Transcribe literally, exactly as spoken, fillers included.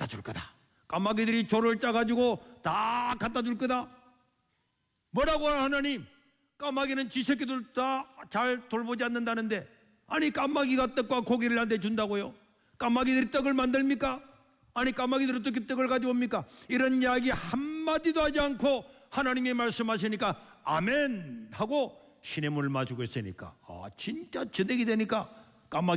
줄 거다. 까마귀들이 조를 짜가지고 다 갖다 줄 거다. 뭐라고 하나님? 까마귀는 지 새끼들 다 잘 돌보지 않는다는데, 아니 까마귀가 떡과 고기를 나한테 준다고요? 까마귀들이 떡을 만듭니까? 아니 까마귀들이 어떻게 떡을 가져옵니까? 이런 이야기 한마디도 하지 않고 하나님이 말씀하시니까 아멘 하고 시냇물을 마시고 있으니까 아 진짜 저녁이 되니까 까마귀